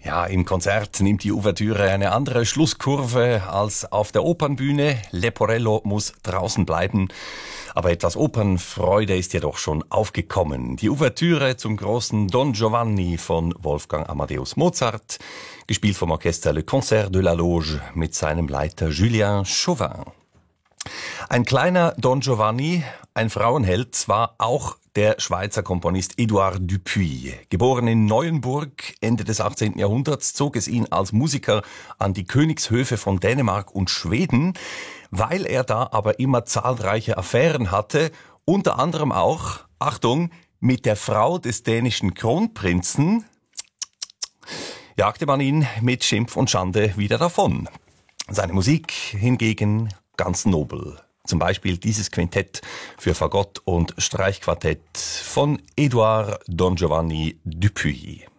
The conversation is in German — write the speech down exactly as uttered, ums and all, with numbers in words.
Ja, im Konzert nimmt die Ouvertüre eine andere Schlusskurve als auf der Opernbühne. Leporello muss draußen bleiben. Aber etwas Opernfreude ist ja doch schon aufgekommen. Die Ouvertüre zum großen Don Giovanni von Wolfgang Amadeus Mozart, gespielt vom Orchester Le Concert de la Loge mit seinem Leiter Julien Chauvin. Ein kleiner Don Giovanni, ein Frauenheld, war auch der Schweizer Komponist Édouard Dupuy. Geboren in Neuenburg Ende des achtzehnten Jahrhunderts, zog es ihn als Musiker an die Königshöfe von Dänemark und Schweden, weil er da aber immer zahlreiche Affären hatte, unter anderem auch, Achtung, mit der Frau des dänischen Kronprinzen, jagte man ihn mit Schimpf und Schande wieder davon. Seine Musik hingegen ganz nobel. Zum Beispiel dieses Quintett für Fagott und Streichquartett von Édouard Don Giovanni Dupuy.